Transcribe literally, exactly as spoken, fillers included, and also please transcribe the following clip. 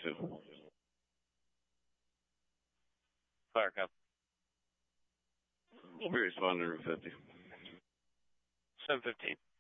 two. Fire Cup. We'll be responding to fifty. seven fifteen.